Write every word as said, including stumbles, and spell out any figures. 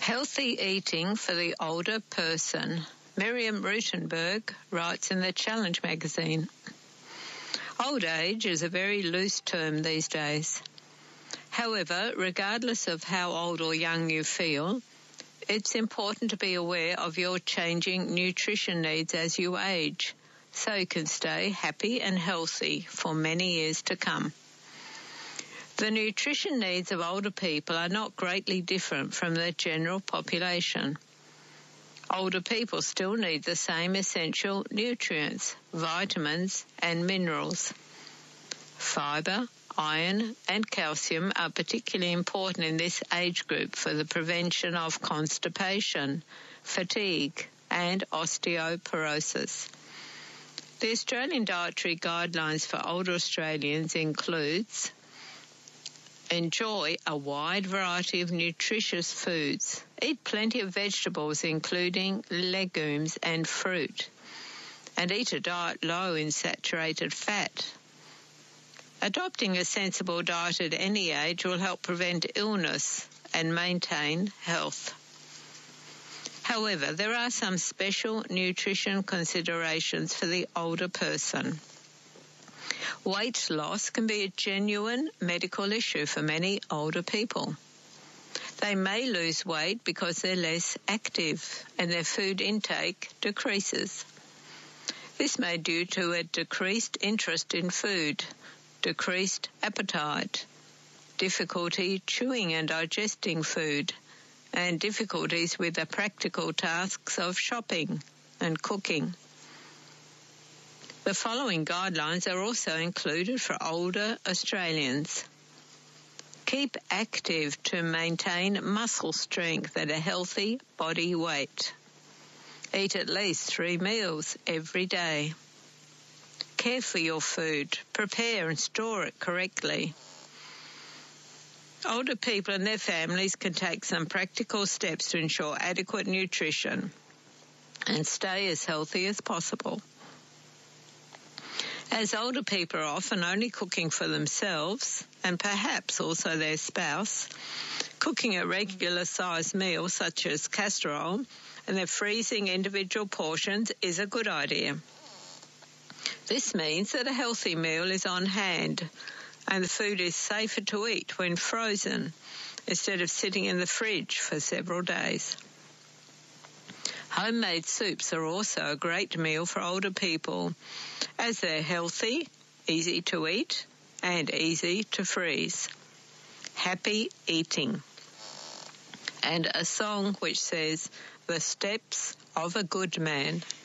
Healthy eating for the older person. Miriam Rutenberg writes in the Challenge magazine. Old age is a very loose term these days. However, regardless of how old or young you feel, it's important to be aware of your changing nutrition needs as you age, so you can stay happy and healthy for many years to come. The nutrition needs of older people are not greatly different from the general population. Older people still need the same essential nutrients, vitamins and minerals. Fibre, iron and calcium are particularly important in this age group for the prevention of constipation, fatigue and osteoporosis. The Australian Dietary Guidelines for older Australians includes: enjoy a wide variety of nutritious foods. Eat plenty of vegetables, including legumes and fruit. And eat a diet low in saturated fat. Adopting a sensible diet at any age will help prevent illness and maintain health. However, there are some special nutrition considerations for the older person. Weight loss can be a genuine medical issue for many older people. They may lose weight because they're less active and their food intake decreases. This may be due to a decreased interest in food, decreased appetite, difficulty chewing and digesting food, and difficulties with the practical tasks of shopping and cooking. The following guidelines are also included for older Australians. Keep active to maintain muscle strength at a healthy body weight. Eat at least three meals every day. Care for your food. Prepare and store it correctly. Older people and their families can take some practical steps to ensure adequate nutrition and stay as healthy as possible. As older people are often only cooking for themselves and perhaps also their spouse, cooking a regular sized meal such as casserole and then freezing individual portions is a good idea. This means that a healthy meal is on hand and the food is safer to eat when frozen instead of sitting in the fridge for several days. Homemade soups are also a great meal for older people as they're healthy, easy to eat, and easy to freeze. Happy eating. And a song which says, "The Steps of a Good Man."